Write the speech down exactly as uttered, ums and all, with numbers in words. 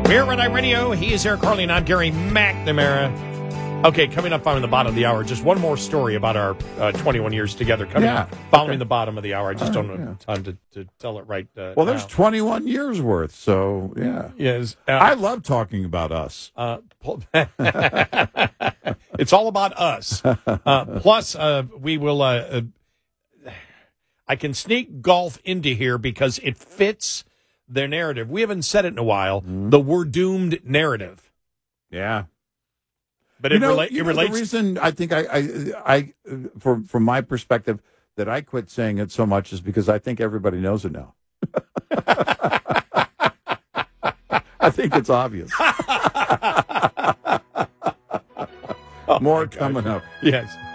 We're Red Eye Radio. He is Eric Carly, and I'm Gary McNamara. Okay, coming up on the bottom of the hour, just one more story about our uh, twenty-one years together. Coming Yeah. up, following okay. the bottom of the hour. I just All don't right, have yeah. time to, to tell it right uh, Well, there's now. twenty-one years worth, so yeah. Yes, uh, I love talking about us. Uh, it's all about us. Uh, plus, uh, we will. Uh, uh, I can sneak golf into here because it fits their narrative. We haven't said it in a while. Mm-hmm. The "we're doomed" narrative. Yeah. But you it, know, rela- you it know, relates. The reason I think I, I, I, from from my perspective, that I quit saying it so much is because I think everybody knows it now. I think it's obvious. Oh, More coming up. Yes.